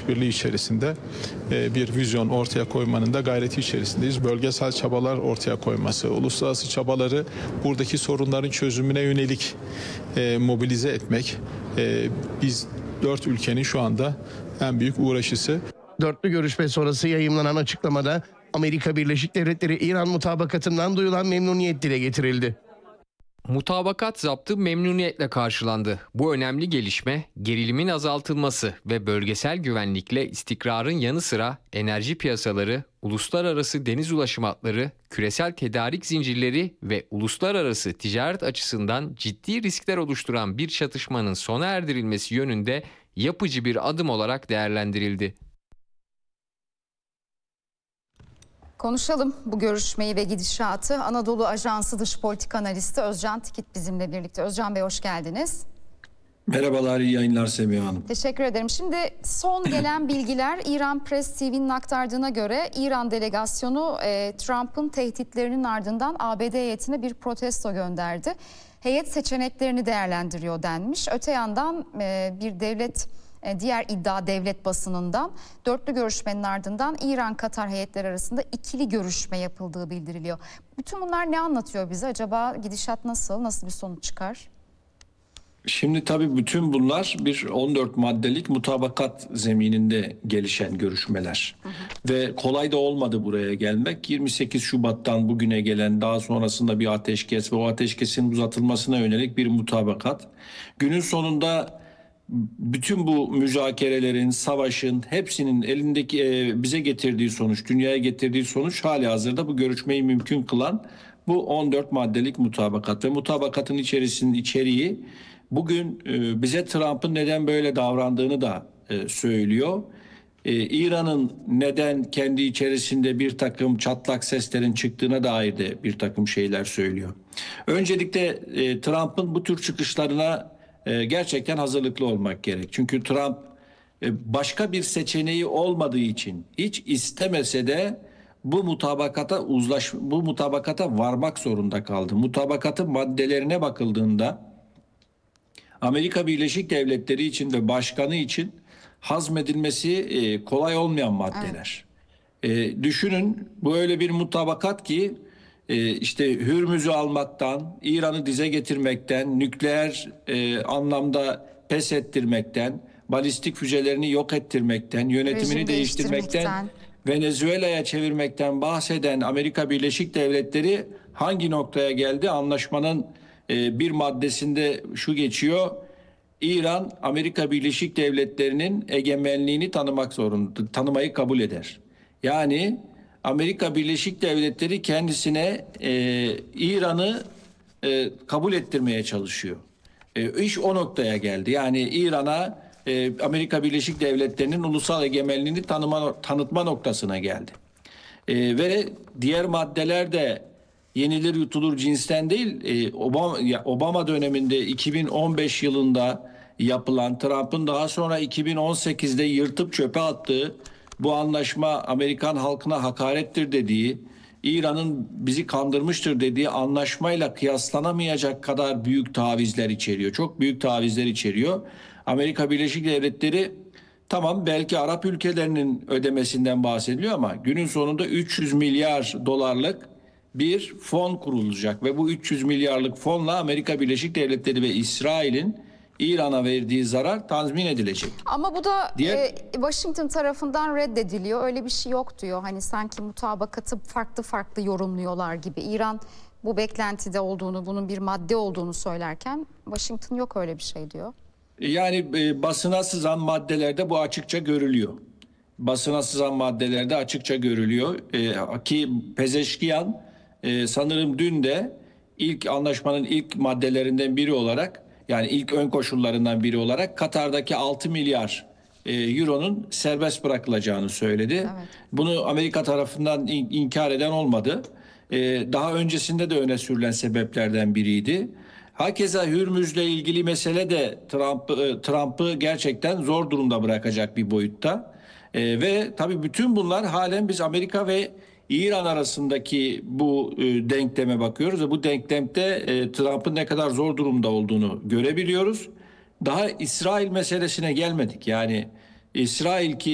işbirliği içerisinde bir vizyon ortaya koymanın da gayreti içerisindeyiz. Bölgesel çabalar ortaya koyması, uluslararası çabaları buradaki sorunların çözümüne yönelik mobilize etmek, biz 4 ülkenin şu anda en büyük uğraşısı. Dörtlü görüşme sonrası yayımlanan açıklamada Amerika Birleşik Devletleri-İran mutabakatından duyulan memnuniyet dile getirildi. Mutabakat zaptı memnuniyetle karşılandı. Bu önemli gelişme, gerilimin azaltılması ve bölgesel güvenlikle istikrarın yanı sıra enerji piyasaları, uluslararası deniz ulaşım hatları, küresel tedarik zincirleri ve uluslararası ticaret açısından ciddi riskler oluşturan bir çatışmanın sona erdirilmesi yönünde yapıcı bir adım olarak değerlendirildi. Konuşalım bu görüşmeyi ve gidişatı. Anadolu Ajansı Dış Politika Analisti Özcan Tikit bizimle birlikte. Özcan Bey, hoş geldiniz. Merhabalar, iyi yayınlar Semiha Hanım. Teşekkür ederim. Şimdi son gelen bilgiler, İran Press TV'nin aktardığına göre İran delegasyonu Trump'ın tehditlerinin ardından ABD heyetine bir protesto gönderdi. Heyet seçeneklerini değerlendiriyor denmiş. Öte yandan diğer iddia devlet basınından dörtlü görüşmenin ardından İran-Katar heyetleri arasında ikili görüşme yapıldığı bildiriliyor. Bütün bunlar ne anlatıyor bize? Acaba gidişat nasıl bir sonuç çıkar? Şimdi tabii bütün bunlar bir 14 maddelik mutabakat zemininde gelişen görüşmeler. Ve kolay da olmadı buraya gelmek. 28 Şubat'tan bugüne gelen, daha sonrasında bir ateşkes ve o ateşkesin uzatılmasına yönelik bir mutabakat. Günün sonunda bütün bu müzakerelerin, savaşın hepsinin elindeki bize getirdiği sonuç, dünyaya getirdiği sonuç halihazırda bu görüşmeyi mümkün kılan bu 14 maddelik mutabakat ve mutabakatın içeriği bugün bize Trump'ın neden böyle davrandığını da söylüyor. İran'ın neden kendi içerisinde bir takım çatlak seslerin çıktığına dair de bir takım şeyler söylüyor. Öncelikle Trump'ın bu tür çıkışlarına gerçekten hazırlıklı olmak gerek. Çünkü Trump başka bir seçeneği olmadığı için hiç istemese de bu mutabakata varmak zorunda kaldı. Mutabakatın maddelerine bakıldığında Amerika Birleşik Devletleri için ve başkanı için hazmedilmesi kolay olmayan maddeler. Evet. Düşünün, bu öyle bir mutabakat ki işte Hürmüz'ü almaktan, İran'ı dize getirmekten, nükleer anlamda pes ettirmekten, balistik füzelerini yok ettirmekten, yönetimini değiştirmekten, Venezuela'ya çevirmekten bahseden Amerika Birleşik Devletleri hangi noktaya geldi? Anlaşmanın bir maddesinde şu geçiyor: İran, Amerika Birleşik Devletleri'nin egemenliğini tanımayı kabul eder. Yani Amerika Birleşik Devletleri kendisine İran'ı kabul ettirmeye çalışıyor. İş o noktaya geldi. Yani İran'a Amerika Birleşik Devletleri'nin ulusal egemenliğini tanıtma noktasına geldi. Ve diğer maddeler de yenilir yutulur cinsten değil. Obama döneminde 2015 yılında yapılan, Trump'ın daha sonra 2018'de yırtıp çöpe attığı bu anlaşma Amerikan halkına hakarettir dediği, İran'ın bizi kandırmıştır dediği anlaşmayla kıyaslanamayacak kadar büyük tavizler içeriyor. Çok büyük tavizler içeriyor. Amerika Birleşik Devletleri, tamam, belki Arap ülkelerinin ödemesinden bahsediliyor ama günün sonunda 300 milyar dolarlık bir fon kurulacak ve bu 300 milyarlık fonla Amerika Birleşik Devletleri ve İsrail'in İran'a verdiği zarar tazmin edilecek. Ama bu da Washington tarafından reddediliyor. Öyle bir şey yok diyor. Hani sanki mutabakatı farklı yorumluyorlar gibi. İran bu beklentide olduğunu, bunun bir madde olduğunu söylerken Washington yok öyle bir şey diyor. Yani basına sızan maddelerde bu açıkça görülüyor. Basına sızan maddelerde açıkça görülüyor. Ki Pezeşkiyan sanırım dün de anlaşmanın ilk maddelerinden biri olarak, yani ilk ön koşullarından biri olarak Katar'daki 6 milyar euronun serbest bırakılacağını söyledi. Evet. Bunu Amerika tarafından inkar eden olmadı. Daha öncesinde de öne sürülen sebeplerden biriydi. Hakeza Hürmüz'le ilgili mesele de Trump'ı gerçekten zor durumda bırakacak bir boyutta. Ve tabii bütün bunlar halen biz Amerika ve İran arasındaki bu denkleme bakıyoruz ve bu denklemde Trump'ın ne kadar zor durumda olduğunu görebiliyoruz. Daha İsrail meselesine gelmedik. Yani İsrail ki